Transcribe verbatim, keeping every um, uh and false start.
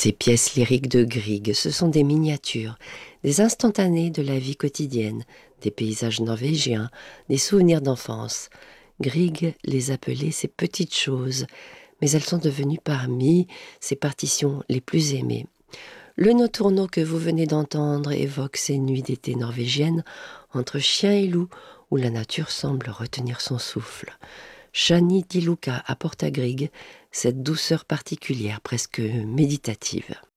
Ces pièces lyriques de Grieg, ce sont des miniatures, des instantanés de la vie quotidienne, des paysages norvégiens, des souvenirs d'enfance. Grieg les appelait ces petites choses, mais elles sont devenues parmi ses partitions les plus aimées. Le notturno que vous venez d'entendre évoque ces nuits d'été norvégiennes entre chien et loup, où la nature semble retenir son souffle. Shani Di Luca apporte à Grieg cette douceur particulière, presque méditative.